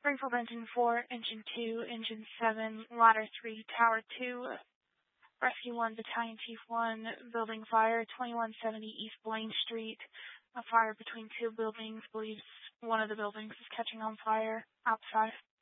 Springfield Engine 4, Engine 2, Engine 7, Ladder 3, Tower 2, Rescue 1, Battalion Chief 1, Building Fire, 2170 East Blaine Street. A fire between two buildings. Believes one of the buildings is catching on fire outside.